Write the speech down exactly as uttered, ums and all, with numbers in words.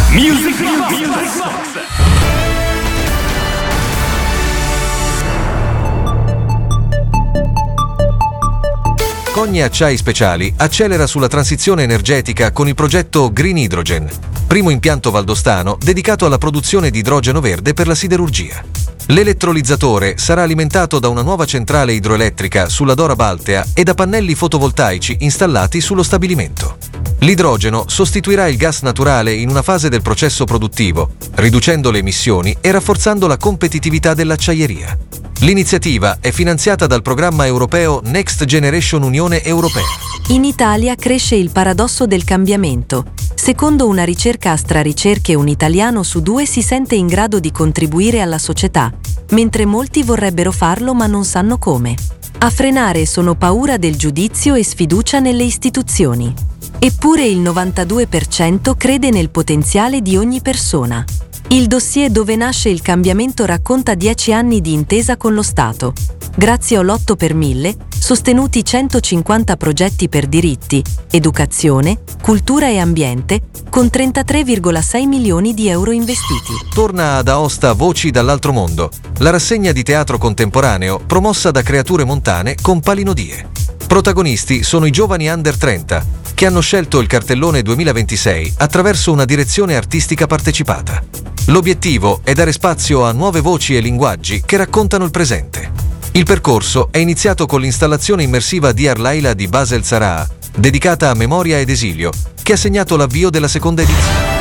Music Box. Cogne Acciai Speciali accelera sulla transizione energetica con il progetto Green Hydrogen, primo impianto valdostano dedicato alla produzione di idrogeno verde per la siderurgia. L'elettrolizzatore sarà alimentato da una nuova centrale idroelettrica sulla Dora Baltea e da pannelli fotovoltaici installati sullo stabilimento. L'idrogeno sostituirà il gas naturale in una fase del processo produttivo, riducendo le emissioni e rafforzando la competitività dell'acciaieria. L'iniziativa è finanziata dal programma europeo Next Generation Unione Europea. In Italia cresce il paradosso del cambiamento. Secondo una ricerca Astra Ricerche, un italiano su due si sente in grado di contribuire alla società, mentre molti vorrebbero farlo ma non sanno come. A frenare sono paura del giudizio e sfiducia nelle istituzioni. Eppure il novantadue per cento crede nel potenziale di ogni persona. Il dossier Dove nasce il cambiamento racconta dieci anni di intesa con lo Stato. Grazie all'otto per mille, sostenuti centocinquanta progetti per diritti, educazione, cultura e ambiente, con trentatré virgola sei milioni di euro investiti. Torna ad Aosta Voci dall'altro mondo, la rassegna di teatro contemporaneo promossa da Creature Montane con Palinodie. Protagonisti sono i giovani under trenta, che hanno scelto il cartellone duemilaventisei attraverso una direzione artistica partecipata. L'obiettivo è dare spazio a nuove voci e linguaggi che raccontano il presente. Il percorso è iniziato con l'installazione immersiva di Arlaila di Basel Saraha, dedicata a memoria ed esilio, che ha segnato l'avvio della seconda edizione.